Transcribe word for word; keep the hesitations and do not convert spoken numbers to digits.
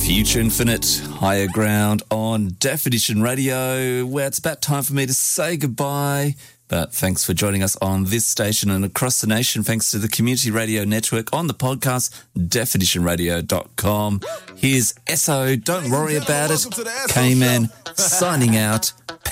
Future Infinite, Higher Ground on Definition Radio, where it's about time for me to say goodbye. But thanks for joining us on this station and across the nation, thanks to the Community Radio Network on the podcast, definition radio dot com. Here's S O, Don't Worry About It, K-Man, signing out.